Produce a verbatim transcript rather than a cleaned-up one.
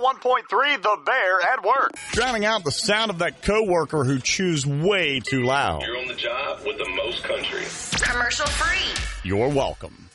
one point three, The Bear at Work. Drowning out the sound of that coworker who chews way too loud. You're on the job with the most country. Commercial free. You're welcome.